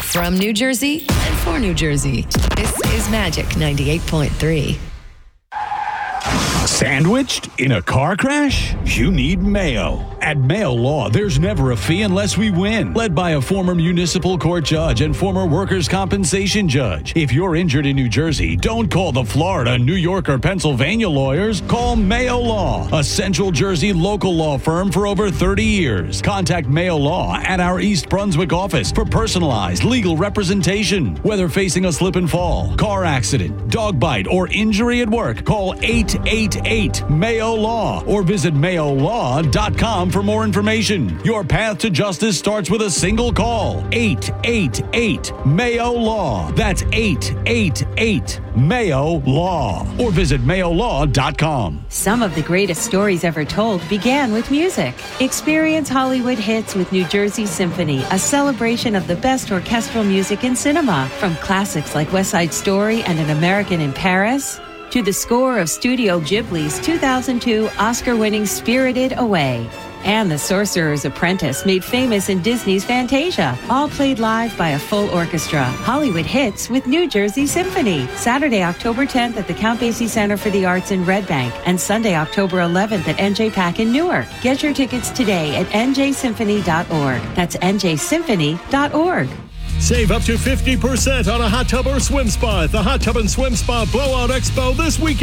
From New Jersey and for New Jersey, this is Magic 98.3. Sandwiched in a car crash? You need Mayo. At Mayo Law, there's never a fee unless we win. Led by a former municipal court judge and former workers' compensation judge. If you're injured in New Jersey, don't call the Florida, New York, or Pennsylvania lawyers. Call Mayo Law, a Central Jersey local law firm for over 30 years. Contact Mayo Law at our East Brunswick office for personalized legal representation. Whether facing a slip and fall, car accident, dog bite, or injury at work, call 888-MAYO-LAW or visit mayolaw.com for more information. Your path to justice starts with a single call. 888-MAYO-LAW. That's 888-MAYO-LAW. Or visit mayolaw.com. Some of the greatest stories ever told began with music. Experience Hollywood Hits with New Jersey Symphony, a celebration of the best orchestral music in cinema. From classics like West Side Story and An American in Paris, to the score of Studio Ghibli's 2002 Oscar-winning Spirited Away, and The Sorcerer's Apprentice, made famous in Disney's Fantasia, all played live by a full orchestra. Hollywood Hits with New Jersey Symphony, Saturday, October 10th at the Count Basie Center for the Arts in Red Bank, and Sunday, October 11th at NJPAC in Newark. Get your tickets today at njsymphony.org. That's njsymphony.org. Save up to 50% on a hot tub or swim spa at the Hot Tub and Swim Spa Blowout Expo this weekend.